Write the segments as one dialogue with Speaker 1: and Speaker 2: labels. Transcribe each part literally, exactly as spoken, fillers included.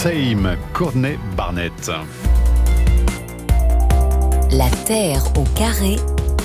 Speaker 1: Same, Courtney Barnett.
Speaker 2: La Terre au carré,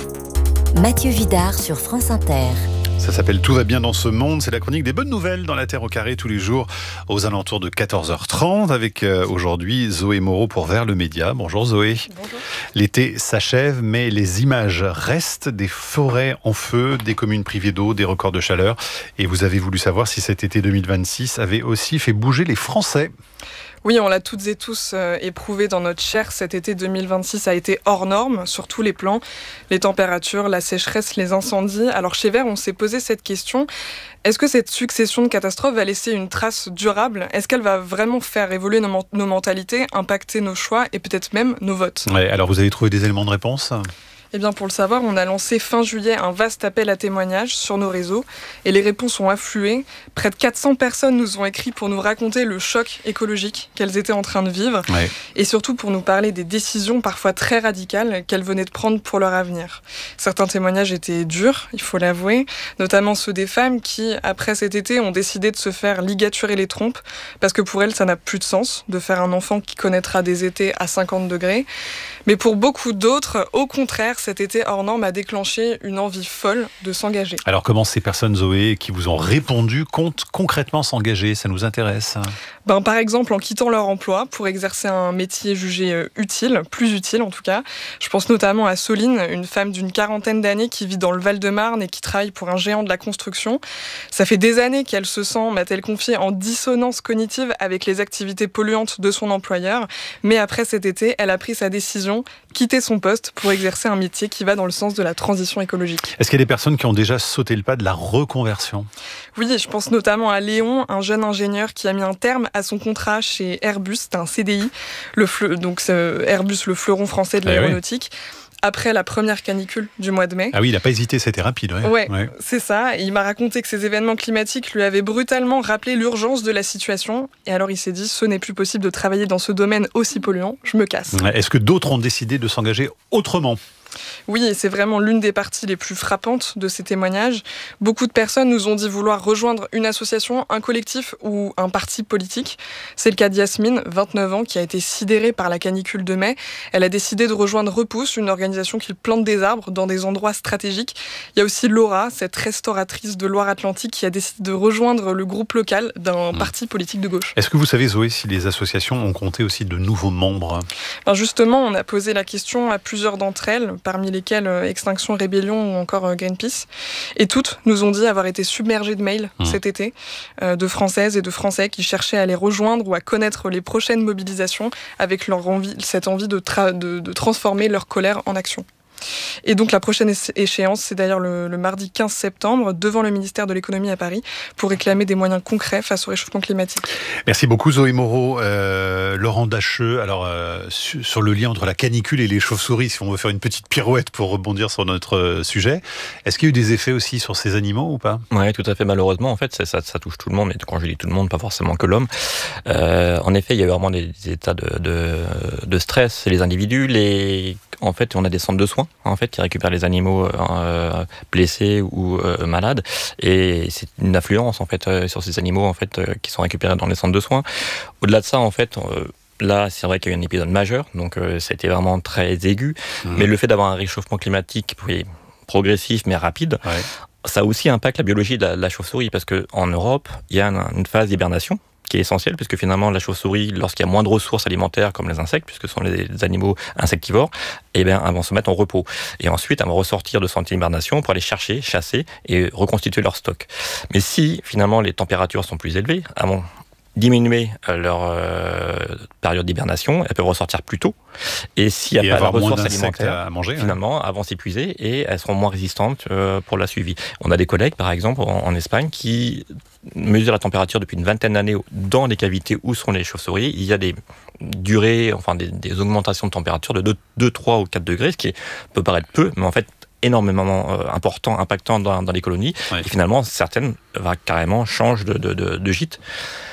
Speaker 2: Mathieu Vidard sur France Inter.
Speaker 1: Ça s'appelle Tout va bien dans ce monde. C'est la chronique des bonnes nouvelles dans la Terre au carré tous les jours aux alentours de quatorze heures trente avec euh, aujourd'hui Zoé Moreau pour Vers le Média. Bonjour Zoé.
Speaker 3: Bonjour.
Speaker 1: L'été s'achève mais les images restent des forêts en feu, des communes privées d'eau, des records de chaleur. Et vous avez voulu savoir si cet été deux mille vingt-six avait aussi fait bouger les Français.
Speaker 3: Oui, on l'a toutes et tous euh, éprouvé dans notre chair. Cet été deux mille vingt-six a été hors norme sur tous les plans. Les températures, la sécheresse, les incendies. Alors chez Vert, on s'est posé cette question. Est-ce que cette succession de catastrophes va laisser une trace durable ? Est-ce qu'elle va vraiment faire évoluer nos, nos mentalités, impacter nos choix et peut-être même nos votes ?
Speaker 1: Ouais, alors vous avez trouvé des éléments de réponse ?
Speaker 3: Eh bien, pour le savoir, on a lancé fin juillet un vaste appel à témoignages sur nos réseaux et les réponses ont afflué. Près de quatre cents personnes nous ont écrit pour nous raconter le choc écologique qu'elles étaient en train de vivre
Speaker 1: ouais.
Speaker 3: et surtout pour nous parler des décisions parfois très radicales qu'elles venaient de prendre pour leur avenir. Certains témoignages étaient durs, il faut l'avouer, notamment ceux des femmes qui, après cet été, ont décidé de se faire ligaturer les trompes parce que pour elles, ça n'a plus de sens de faire un enfant qui connaîtra des étés à cinquante degrés. Mais pour beaucoup d'autres, au contraire, cet été hors norme a déclenché une envie folle de s'engager.
Speaker 1: Alors comment ces personnes, Zoé, qui vous ont répondu, comptent concrètement s'engager ? Ça nous intéresse.
Speaker 3: Ben, par exemple, en quittant leur emploi pour exercer un métier jugé utile, plus utile en tout cas. Je pense notamment à Soline, une femme d'une quarantaine d'années qui vit dans le Val-de-Marne et qui travaille pour un géant de la construction. Ça fait des années qu'elle se sent, m'a-t-elle confié, en dissonance cognitive avec les activités polluantes de son employeur. Mais après cet été, elle a pris sa décision, quitter son poste pour exercer un métier qui va dans le sens de la transition écologique.
Speaker 1: Est-ce qu'il y a des personnes qui ont déjà sauté le pas de la reconversion ?
Speaker 3: Oui, je pense notamment à Léon, un jeune ingénieur qui a mis un terme à son contrat chez Airbus, c'était un C D I, le fleu- donc Airbus, le fleuron français de l'aéronautique. Ah oui. Après la première canicule du mois de mai.
Speaker 1: Ah oui, il n'a pas hésité, c'était rapide. Ouais,
Speaker 3: ouais,
Speaker 1: ouais.
Speaker 3: c'est ça. Et il m'a raconté que ces événements climatiques lui avaient brutalement rappelé l'urgence de la situation. Et alors il s'est dit, ce n'est plus possible de travailler dans ce domaine aussi polluant, je me casse.
Speaker 1: Est-ce que d'autres ont décidé de s'engager autrement ?
Speaker 3: Oui, et c'est vraiment l'une des parties les plus frappantes de ces témoignages. Beaucoup de personnes nous ont dit vouloir rejoindre une association, un collectif ou un parti politique. C'est le cas d'Yasmine, vingt-neuf ans, qui a été sidérée par la canicule de mai. Elle a décidé de rejoindre Repousse, une organisation qui plante des arbres dans des endroits stratégiques. Il y a aussi Laura, cette restauratrice de Loire-Atlantique, qui a décidé de rejoindre le groupe local d'un mmh. parti politique de gauche.
Speaker 1: Est-ce que vous savez, Zoé, si les associations ont compté aussi de nouveaux membres ?
Speaker 3: Ben justement, on a posé la question à plusieurs d'entre elles, parmi lesquelles euh, Extinction Rébellion ou encore euh, Greenpeace. Et toutes nous ont dit avoir été submergées de mails mmh. cet été, euh, de Françaises et de Français qui cherchaient à les rejoindre ou à connaître les prochaines mobilisations avec leur envie, cette envie de, tra- de, de transformer leur colère en action. Et donc la prochaine échéance, c'est d'ailleurs le, le mardi quinze septembre, devant le ministère de l'économie à Paris, pour réclamer des moyens concrets face au réchauffement climatique.
Speaker 1: Merci beaucoup Zoé Moreau. Euh, Laurent Dacheux, alors euh, su, sur le lien entre la canicule et les chauves-souris, si on veut faire une petite pirouette pour rebondir sur notre euh, sujet, est-ce qu'il y a eu des effets aussi sur ces animaux ou pas ?
Speaker 4: Oui, tout à fait. Malheureusement, en fait, ça, ça, ça touche tout le monde, mais quand je dis tout le monde, pas forcément que l'homme. Euh, en effet, il y a eu vraiment des, des états de, de, de stress chez les individus. Les, en fait, on a des centres de soins en fait, qui récupèrent les animaux euh, blessés ou euh, malades, et c'est une affluence en fait euh, sur ces animaux en fait euh, qui sont récupérés dans les centres de soins. Au-delà de ça, en fait, euh, là, c'est vrai qu'il y a eu un épisode majeur, donc euh, ça a été vraiment très aigu. Mmh. Mais le fait d'avoir un réchauffement climatique, oui, progressif mais rapide, ouais. ça aussi impacte la biologie de la, de la chauve-souris, parce que en Europe, il y a une, une phase d'hibernation qui est essentielle, puisque finalement la chauve-souris, lorsqu'il y a moins de ressources alimentaires comme les insectes, puisque ce sont les animaux insectivores, eh bien, elles vont se mettre en repos. Et ensuite, elles vont ressortir de cette hibernation pour aller chercher, chasser et reconstituer leur stock. Mais si finalement les températures sont plus élevées, elles vont diminuer leur euh, période d'hibernation, elles peuvent ressortir plus tôt. Et s'il n'y a et pas la ressource alimentaire, à manger, finalement, hein. elles vont s'épuiser et elles seront moins résistantes euh, pour la suivi. On a des collègues, par exemple, en, en Espagne, qui mesurent la température depuis une vingtaine d'années dans les cavités où sont les chauves-souris. Il y a des durées, enfin des, des augmentations de température de deux, trois ou quatre degrés, ce qui peut paraître peu, mais en fait énormément euh, important, impactant dans, dans les colonies. Ouais. Et finalement, certaines va, carrément changent de, de, de, de gîte.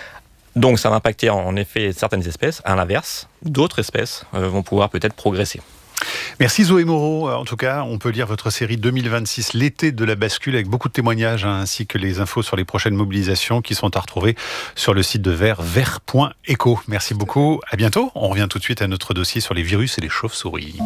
Speaker 4: Donc ça va impacter en effet certaines espèces. À l'inverse, d'autres espèces euh, vont pouvoir peut-être progresser.
Speaker 1: Merci Zoé Moreau. En tout cas, on peut lire votre série deux mille vingt-six, l'été de la bascule, avec beaucoup de témoignages, hein, ainsi que les infos sur les prochaines mobilisations qui sont à retrouver sur le site de Vert, vert point éco. Merci beaucoup. À bientôt. On revient tout de suite à notre dossier sur les virus et les chauves-souris.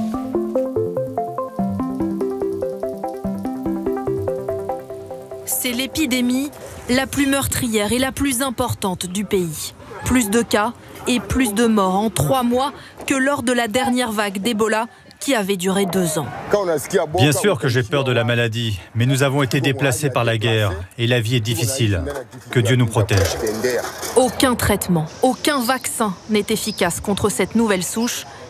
Speaker 5: C'est l'épidémie la plus meurtrière et la plus importante du pays. Plus de cas et plus de morts en trois mois que lors de la dernière vague d'Ebola qui avait duré deux ans.
Speaker 6: Bien sûr que j'ai peur de la maladie, mais nous avons été déplacés par la guerre et la vie est difficile. Que Dieu nous protège.
Speaker 5: Aucun traitement, aucun vaccin n'est efficace contre cette nouvelle souche